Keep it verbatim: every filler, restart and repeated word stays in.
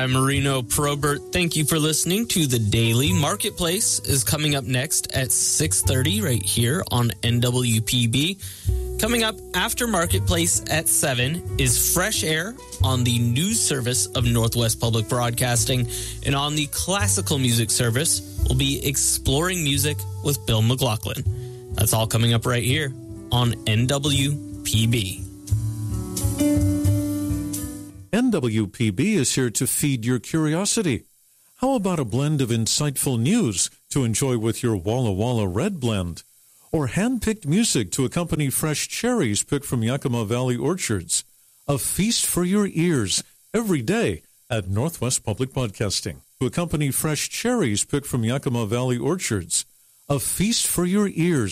I'm Marino Probert. Thank you for listening to The Daily. Marketplace is coming up next at six thirty right here on N W P B. Coming up after Marketplace at seven is Fresh Air on the news service of Northwest Public Broadcasting. And on the classical music service, we'll be exploring music with Bill McLaughlin. That's all coming up right here on N W P B. N W P B is here to feed your curiosity. How about a blend of insightful news to enjoy with your Walla Walla Red Blend? Or hand-picked music to accompany fresh cherries picked from Yakima Valley orchards? A feast for your ears every day at Northwest Public Broadcasting. To accompany fresh cherries picked from Yakima Valley orchards. A feast for your ears